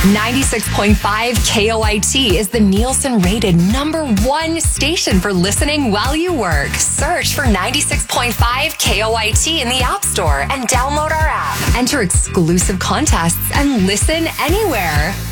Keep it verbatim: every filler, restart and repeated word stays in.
ninety-six point five K O I T is the Nielsen rated number one station for listening while you work. Search for ninety-six point five K O I T in the App Store and download our app. Enter exclusive contests and listen anywhere.